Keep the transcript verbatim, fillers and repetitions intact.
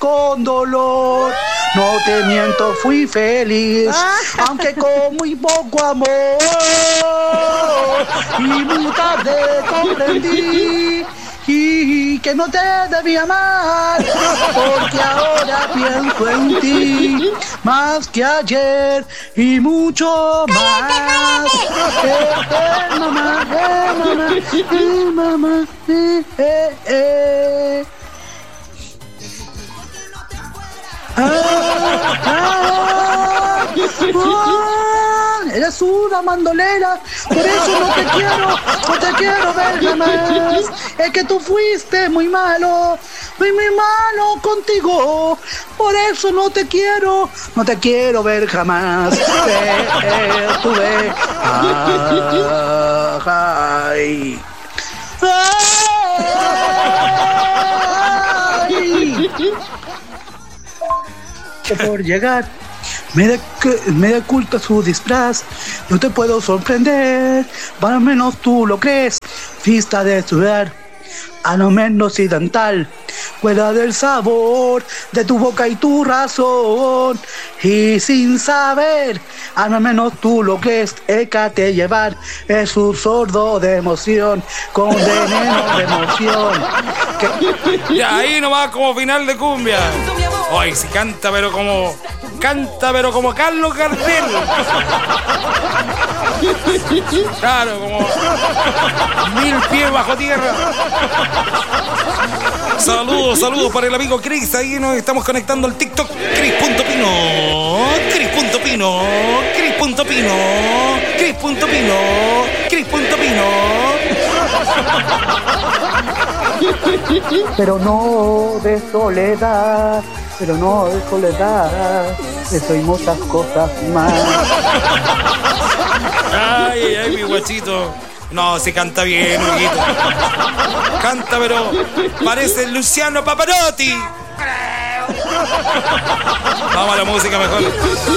con dolor. No te miento, fui feliz, aunque con muy poco amor. Y muy tarde comprendí y que no te debía amar, porque ahora pienso en ti más que ayer y mucho más. Eh, eh, mamá, eh, mamá, eh, mamá, eh, eh, eh. Ah, ah, ah, eres una mandolera, por eso no te quiero, no te quiero ver jamás. Es que tú fuiste muy malo, muy, muy malo contigo, por eso no te quiero, no te quiero ver jamás. Eh, eh, tú ve, ah, ay. Ay. Que por llegar me, de, me oculta su disfraz. No te puedo sorprender, al menos tú lo crees. Fiesta de sudar, a lo menos occidental, fuera del sabor de tu boca y tu razón. Y sin saber, a lo menos tú lo crees, déjate llevar. Es un sordo de emoción, con veneno de emoción. Que... Y ahí nomás como final de cumbia. Ay, si canta pero como... Canta pero como Carlos Gardel. Claro, como... Mil pies bajo tierra. Saludos, saludos para el amigo Chris. Ahí nos estamos conectando al TikTok. Chris.pino. Chris.pino. Chris.pino. Chris.pino. Chris.pino. Pero no de soledad, pero no de soledad, eso y muchas cosas más. Ay, ay, mi guachito. No, se canta bien, Huguito. Canta, pero parece Luciano Pavarotti. Vamos a la música mejor.